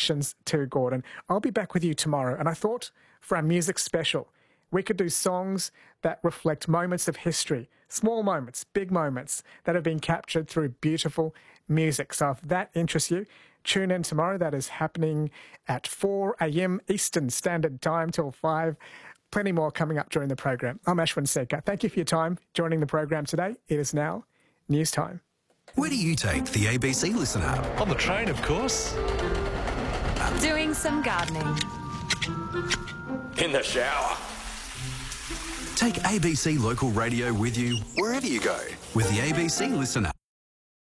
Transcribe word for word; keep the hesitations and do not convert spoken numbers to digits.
connections to Gordon. I'll be back with you tomorrow, and I thought for our music special, we could do songs that reflect moments of history, small moments, big moments that have been captured through beautiful music. So if that interests you, tune in tomorrow. That is happening at four a.m. Eastern Standard Time till five. Plenty more coming up during the program. I'm Ashwin Sekar. Thank you for your time joining the program today. It is now news time. Where do you take the A B C Listen app? On the train, of course. Doing some gardening. In the shower. Take A B C Local Radio with you wherever you go with the A B C Listen app.